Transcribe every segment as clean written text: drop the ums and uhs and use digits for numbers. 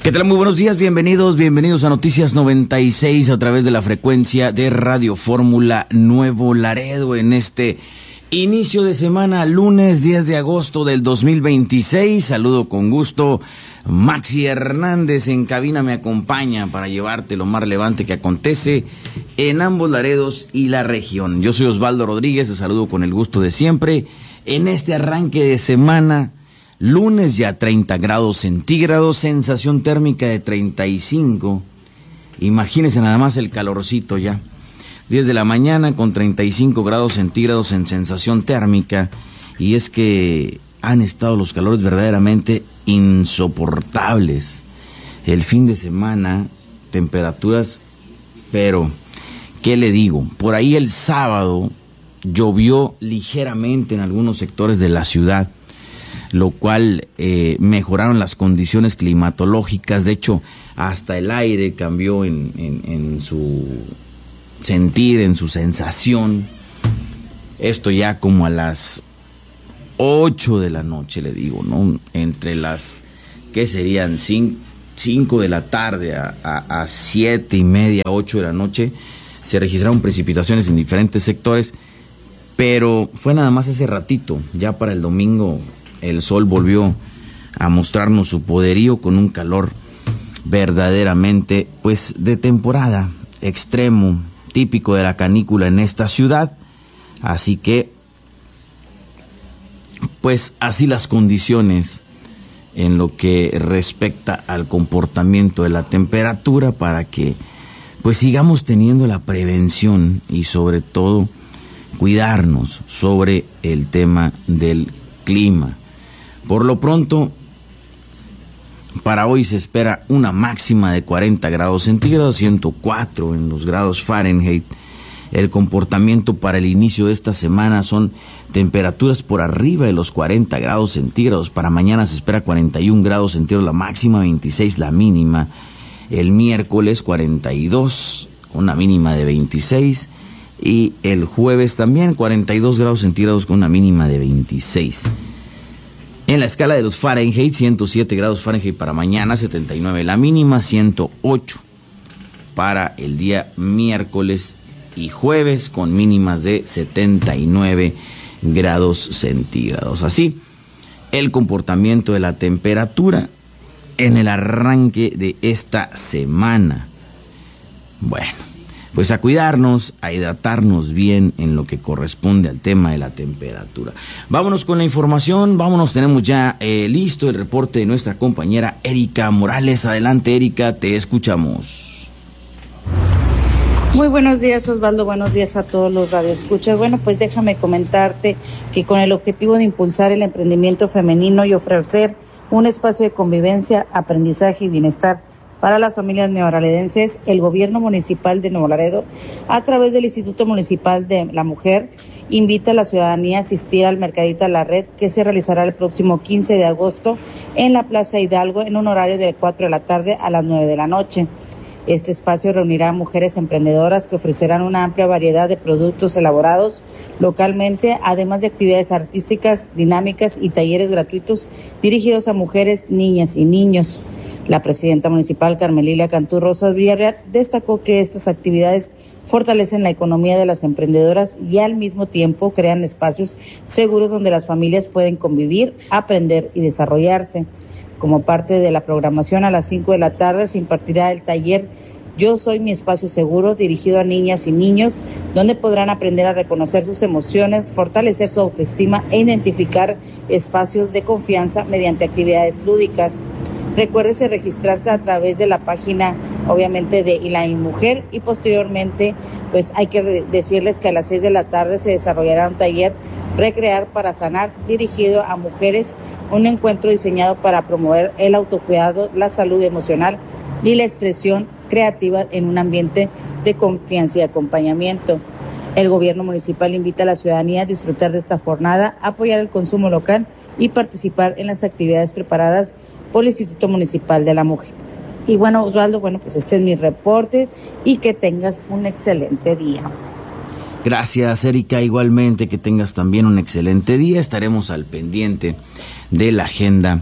¿Qué tal? Muy buenos días, bienvenidos a Noticias 96 a través de la frecuencia de Radio Fórmula Nuevo Laredo en este inicio de semana, lunes 10 de agosto del 2026. Saludo con gusto. Maxi Hernández en cabina me acompaña para llevarte lo más relevante que acontece en ambos Laredos y la región. Yo soy Osvaldo Rodríguez, te saludo con el gusto de siempre en este arranque de semana. Lunes ya 30 grados centígrados, sensación térmica de 35. Imagínense nada más el calorcito ya. 10 de la mañana con 35 grados centígrados en sensación térmica. Y es que han estado los calores verdaderamente insoportables. El fin de semana, temperaturas, pero, ¿qué le digo? Por ahí el sábado llovió ligeramente en algunos sectores de la ciudad, lo cual mejoraron las condiciones climatológicas. De hecho, hasta el aire cambió en su sentir, en su sensación. Esto ya como a las 8 de la noche, le digo, ¿no? Entre las, ¿qué serían? 5 de la tarde a 7 y media, 8 de la noche, se registraron precipitaciones en diferentes sectores, pero fue nada más ese ratito. Ya para el domingo el sol volvió a mostrarnos su poderío con un calor verdaderamente, pues, de temporada, extremo, típico de la canícula en esta ciudad. Así que, pues, así las condiciones en lo que respecta al comportamiento de la temperatura para que, pues, sigamos teniendo la prevención y sobre todo cuidarnos sobre el tema del clima. Por lo pronto, para hoy se espera una máxima de 40 grados centígrados, 104 en los grados Fahrenheit. El comportamiento para el inicio de esta semana son temperaturas por arriba de los 40 grados centígrados. Para mañana se espera 41 grados centígrados la máxima, 26 la mínima. El miércoles 42, una mínima de 26. Y el jueves también 42 grados centígrados con una mínima de 26. En la escala de los Fahrenheit, 107 grados Fahrenheit para mañana, 79 la mínima, 108 para el día miércoles y jueves con mínimas de 79 grados centígrados. Así, el comportamiento de la temperatura en el arranque de esta semana. Bueno, pues a cuidarnos, a hidratarnos bien en lo que corresponde al tema de la temperatura. Vámonos con la información, tenemos ya listo el reporte de nuestra compañera Erika Morales. Adelante, Erika, te escuchamos. Muy buenos días, Osvaldo, buenos días a todos los radioescuchas. Bueno, pues déjame comentarte que con el objetivo de impulsar el emprendimiento femenino y ofrecer un espacio de convivencia, aprendizaje y bienestar para las familias neoraledenses, el gobierno municipal de Nuevo Laredo, a través del Instituto Municipal de la Mujer, invita a la ciudadanía a asistir al Mercadito La Red, que se realizará el próximo 15 de agosto en la Plaza Hidalgo, en un horario de 4 de la tarde a las 9 de la noche. Este espacio reunirá a mujeres emprendedoras que ofrecerán una amplia variedad de productos elaborados localmente, además de actividades artísticas, dinámicas y talleres gratuitos dirigidos a mujeres, niñas y niños. La presidenta municipal, Carmelila Cantú Rosas Villarreal, destacó que estas actividades fortalecen la economía de las emprendedoras y al mismo tiempo crean espacios seguros donde las familias pueden convivir, aprender y desarrollarse. Como parte de la programación, a las 5 de la tarde se impartirá el taller Yo Soy Mi Espacio Seguro, dirigido a niñas y niños, donde podrán aprender a reconocer sus emociones, fortalecer su autoestima e identificar espacios de confianza mediante actividades lúdicas. Recuérdese registrarse a través de la página, obviamente, de la Mujer, y posteriormente, pues hay que decirles que a las 6 de la tarde se desarrollará un taller Recrear para Sanar, dirigido a mujeres, un encuentro diseñado para promover el autocuidado, la salud emocional y la expresión creativa en un ambiente de confianza y acompañamiento. El gobierno municipal invita a la ciudadanía a disfrutar de esta jornada, apoyar el consumo local y participar en las actividades preparadas por el Instituto Municipal de la Mujer. Y bueno, Osvaldo, pues este es mi reporte y que tengas un excelente día. Gracias, Erika, igualmente que tengas también un excelente día. Estaremos al pendiente de la agenda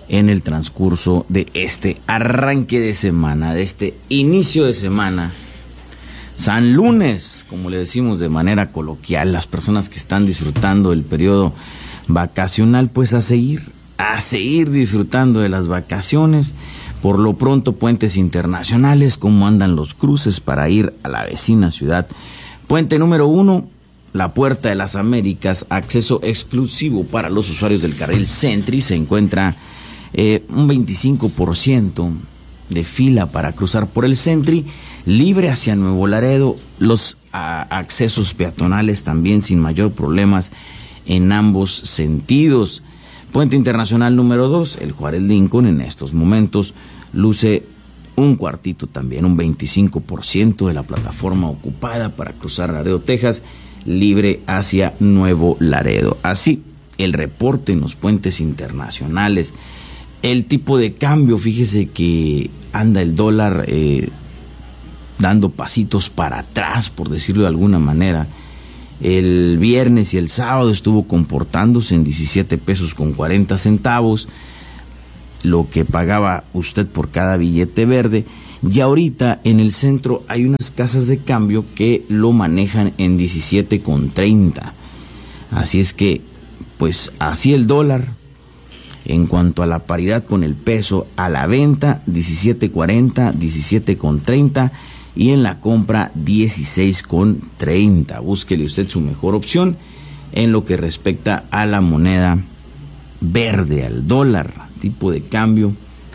en el transcurso de este arranque de semana, de este inicio de semana. San Lunes, como le decimos de manera coloquial, las personas que están disfrutando el periodo vacacional, pues a seguir disfrutando de las vacaciones. Por lo pronto, puentes internacionales, cómo andan los cruces para ir a la vecina ciudad. Puente número 1, la Puerta de las Américas, acceso exclusivo para los usuarios del carril Sentry. Se encuentra un 25% de fila para cruzar por el Sentry, libre hacia Nuevo Laredo. Los accesos peatonales también sin mayor problemas en ambos sentidos. Puente internacional número 2, el Juárez Lincoln, en estos momentos luce un cuartito también, un 25% de la plataforma ocupada para cruzar Laredo, Texas, libre hacia Nuevo Laredo. Así, el reporte en los puentes internacionales. El tipo de cambio, fíjese que anda el dólar dando pasitos para atrás, por decirlo de alguna manera. El viernes y el sábado estuvo comportándose en 17 pesos con 40 centavos, lo que pagaba usted por cada billete verde. Y ahorita en el centro hay unas casas de cambio que lo manejan en 17 con 30. Así es que, pues así el dólar, en cuanto a la paridad con el peso, a la venta 17.40, 17.30 y en la compra 16.30. Búsquele usted su mejor opción en lo que respecta a la moneda verde, al dólar, tipo de cambio,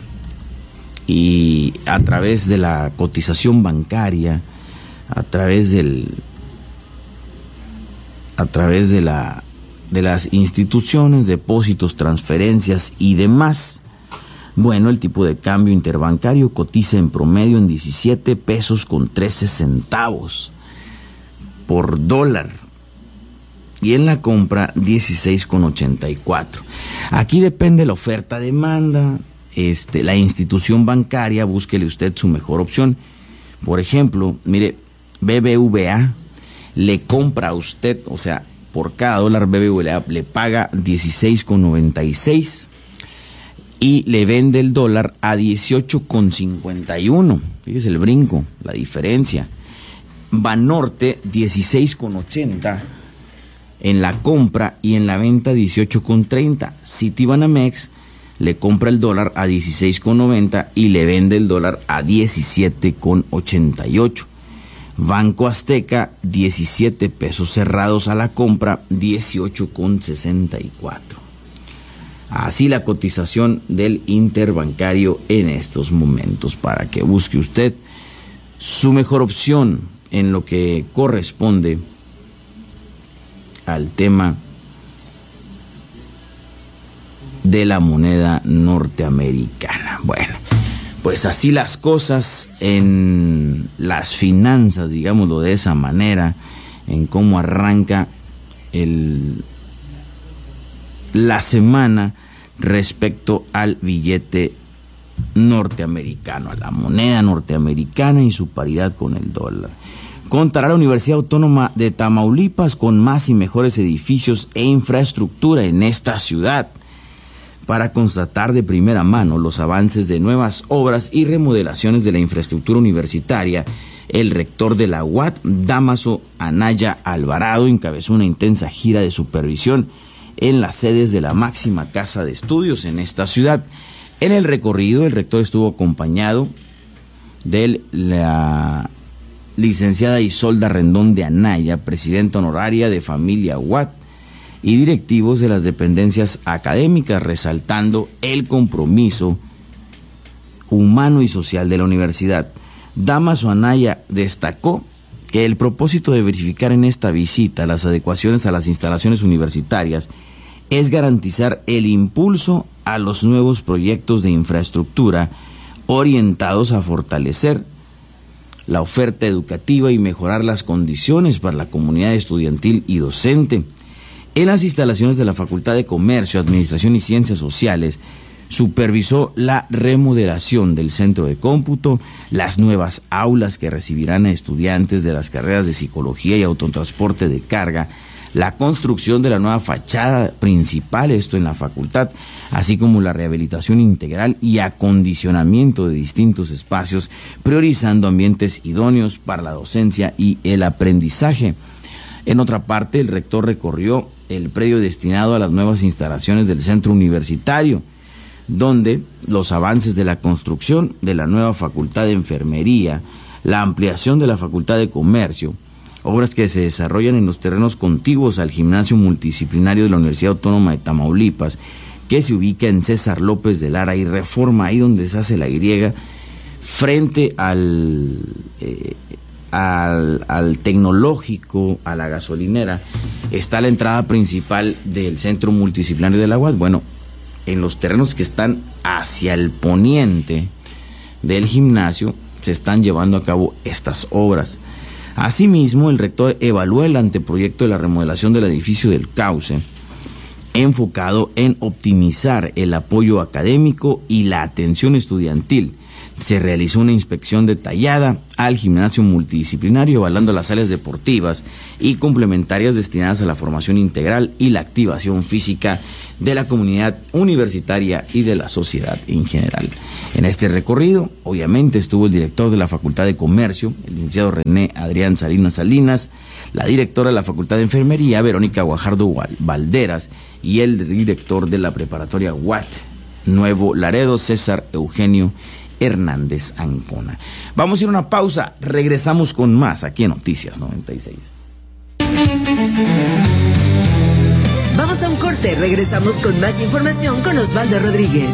y a través de la cotización bancaria, a través de las instituciones, depósitos, transferencias y demás. Bueno, el tipo de cambio interbancario cotiza en promedio en 17 pesos con 13 centavos por dólar. Y en la compra 16.84. Aquí depende la oferta-demanda, la institución bancaria, búsquele usted su mejor opción. Por ejemplo, mire, BBVA le compra a usted, o sea, por cada dólar BBVA le paga 16.96 y le vende el dólar a 18.51. Fíjese el brinco, la diferencia. Banorte 16.80 en la compra y en la venta 18.30. Citibanamex le compra el dólar a 16.90 y le vende el dólar a 17.88. Banco Azteca 17 pesos cerrados a la compra, 18.64. Así la cotización del interbancario en estos momentos, para que busque usted su mejor opción en lo que corresponde al tema de la moneda norteamericana. Bueno, pues así las cosas en las finanzas, digámoslo de esa manera, en cómo arranca la semana respecto al billete norteamericano, a la moneda norteamericana y su paridad con el dólar. Contará la Universidad Autónoma de Tamaulipas con más y mejores edificios e infraestructura en esta ciudad, para constatar de primera mano los avances de nuevas obras y remodelaciones de la infraestructura universitaria. El rector de la UAT, Dámaso Anaya Alvarado, encabezó una intensa gira de supervisión en las sedes de la máxima casa de estudios en esta ciudad. En el recorrido, el rector estuvo acompañado de la licenciada Isolda Rendón de Anaya, presidenta honoraria de Familia UAT, y directivos de las dependencias académicas, resaltando el compromiso humano y social de la universidad. Dámaso Anaya destacó que el propósito de verificar en esta visita las adecuaciones a las instalaciones universitarias es garantizar el impulso a los nuevos proyectos de infraestructura orientados a fortalecer la oferta educativa y mejorar las condiciones para la comunidad estudiantil y docente. En las instalaciones de la Facultad de Comercio, Administración y Ciencias Sociales, supervisó la remodelación del centro de cómputo, las nuevas aulas que recibirán a estudiantes de las carreras de Psicología y Autotransporte de Carga, la construcción de la nueva fachada principal, esto en la facultad, así como la rehabilitación integral y acondicionamiento de distintos espacios, priorizando ambientes idóneos para la docencia y el aprendizaje. En otra parte, el rector recorrió el predio destinado a las nuevas instalaciones del centro universitario, donde los avances de la construcción de la nueva facultad de enfermería, la ampliación de la facultad de comercio, obras que se desarrollan en los terrenos contiguos al gimnasio multidisciplinario de la Universidad Autónoma de Tamaulipas, que se ubica en César López de Lara, y Reforma, ahí donde se hace la Y, frente al tecnológico, a la gasolinera, está la entrada principal del centro multidisciplinario de la UAT. Bueno, en los terrenos que están hacia el poniente del gimnasio se están llevando a cabo estas obras. Asimismo, el rector evaluó el anteproyecto de la remodelación del edificio del Cauce, enfocado en optimizar el apoyo académico y la atención estudiantil. Se realizó una inspección detallada al gimnasio multidisciplinario, evaluando las áreas deportivas y complementarias destinadas a la formación integral y la activación física de la comunidad universitaria y de la sociedad en general. En este recorrido, obviamente, estuvo el director de la Facultad de Comercio, el licenciado René Adrián Salinas, la directora de la Facultad de Enfermería, Verónica Guajardo Valderas, y el director de la preparatoria UAT Nuevo Laredo, César Eugenio Hernández Ancona. Vamos a ir a una pausa, regresamos con más aquí en Noticias 96. Vamos a un corte, regresamos con más información con Osvaldo Rodríguez.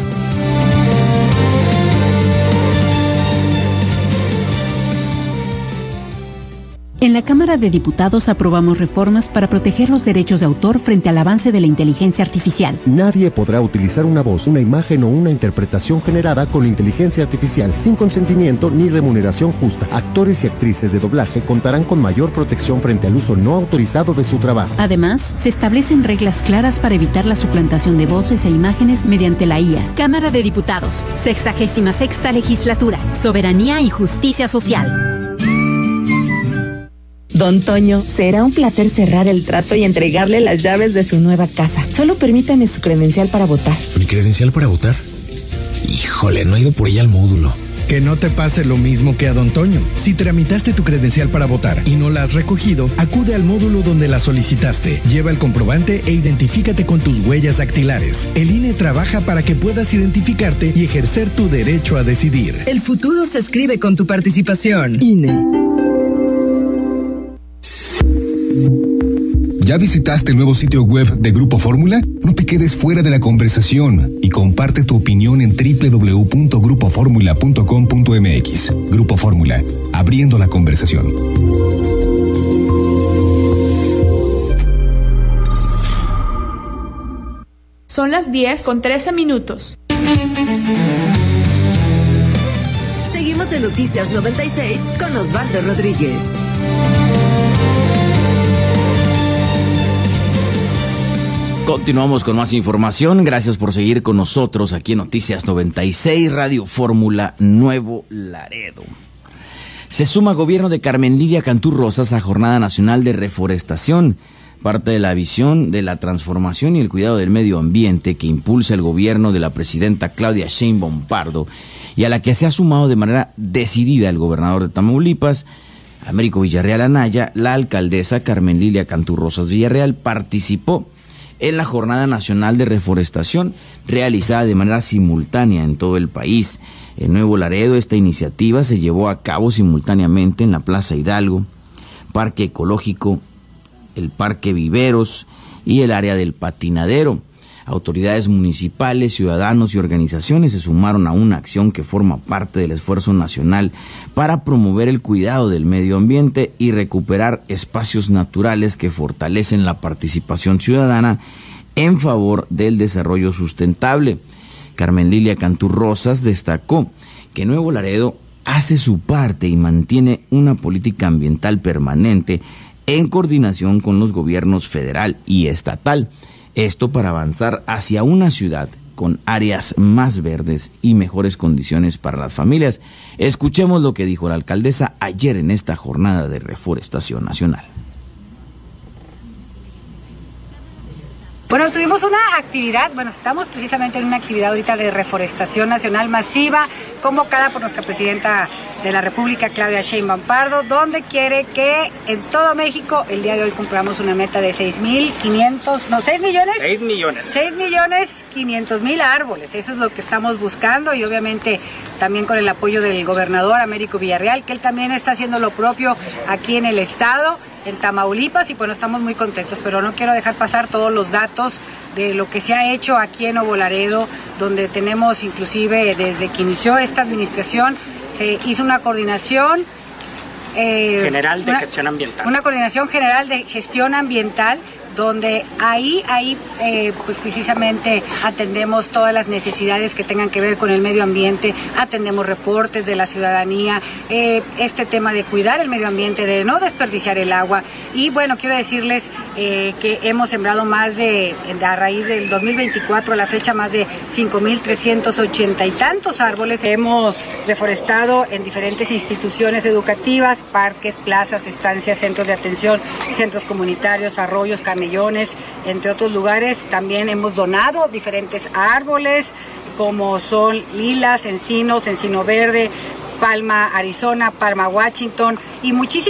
En la Cámara de Diputados aprobamos reformas para proteger los derechos de autor frente al avance de la inteligencia artificial. Nadie podrá utilizar una voz, una imagen o una interpretación generada con inteligencia artificial sin consentimiento ni remuneración justa. Actores y actrices de doblaje contarán con mayor protección frente al uso no autorizado de su trabajo. Además, se establecen reglas claras para evitar la suplantación de voces e imágenes mediante la IA. Cámara de Diputados, 66ª Legislatura, Soberanía y Justicia Social. Don Toño, será un placer cerrar el trato y entregarle las llaves de su nueva casa. Solo permítame su credencial para votar. ¿Mi credencial para votar? Híjole, no he ido por ella al módulo. Que no te pase lo mismo que a Don Toño. Si tramitaste tu credencial para votar y no la has recogido, acude al módulo donde la solicitaste. Lleva el comprobante e identifícate con tus huellas dactilares. El INE trabaja para que puedas identificarte y ejercer tu derecho a decidir. El futuro se escribe con tu participación. INE. ¿Ya visitaste el nuevo sitio web de Grupo Fórmula? No te quedes fuera de la conversación y comparte tu opinión en www.grupoformula.com.mx. Grupo Fórmula, abriendo la conversación. Son las 10:13. Seguimos en Noticias 96 con Osvaldo Rodríguez. Continuamos con más información. Gracias por seguir con nosotros aquí en Noticias 96, Radio Fórmula Nuevo Laredo. Se suma gobierno de Carmen Lidia Cantú Rosas a Jornada Nacional de Reforestación, parte de la visión de la transformación y el cuidado del medio ambiente que impulsa el gobierno de la presidenta Claudia Sheinbaum Pardo, y a la que se ha sumado de manera decidida el gobernador de Tamaulipas, Américo Villarreal Anaya. La alcaldesa Carmen Lidia Cantú Rosas Villarreal participó en la Jornada Nacional de Reforestación, realizada de manera simultánea en todo el país. En Nuevo Laredo, esta iniciativa se llevó a cabo simultáneamente en la Plaza Hidalgo, Parque Ecológico, el Parque Viveros y el área del Patinadero. Autoridades municipales, ciudadanos y organizaciones se sumaron a una acción que forma parte del esfuerzo nacional para promover el cuidado del medio ambiente y recuperar espacios naturales que fortalecen la participación ciudadana en favor del desarrollo sustentable. Carmen Lidia Cantú Rosas destacó que Nuevo Laredo hace su parte y mantiene una política ambiental permanente en coordinación con los gobiernos federal y estatal. Esto para avanzar hacia una ciudad con áreas más verdes y mejores condiciones para las familias. Escuchemos lo que dijo la alcaldesa ayer en esta jornada de reforestación nacional. Bueno, tuvimos una actividad, estamos precisamente en una actividad ahorita de reforestación nacional masiva, convocada por nuestra presidenta de la República, Claudia Sheinbaum Pardo, donde quiere que en todo México el día de hoy cumplamos una meta de 6 millones 500 mil árboles. Eso es lo que estamos buscando y obviamente también con el apoyo del gobernador Américo Villarreal, que él también está haciendo lo propio aquí en el estado, en Tamaulipas, y bueno, estamos muy contentos, pero no quiero dejar pasar todos los datos de lo que se ha hecho aquí en Nuevo Laredo, donde tenemos inclusive desde que inició esta administración, se hizo una coordinación general de gestión ambiental. Una coordinación general de gestión ambiental, donde ahí pues precisamente atendemos todas las necesidades que tengan que ver con el medio ambiente, atendemos reportes de la ciudadanía, este tema de cuidar el medio ambiente, de no desperdiciar el agua. Y bueno, quiero decirles que hemos sembrado a raíz del 2024 a la fecha, más de 5.380 y tantos árboles. Hemos reforestado en diferentes instituciones educativas, parques, plazas, estancias, centros de atención, centros comunitarios, arroyos, camellones, entre otros lugares. También hemos donado diferentes árboles, como son lilas, encinos, encino verde, palma Arizona, palma Washington y muchísimos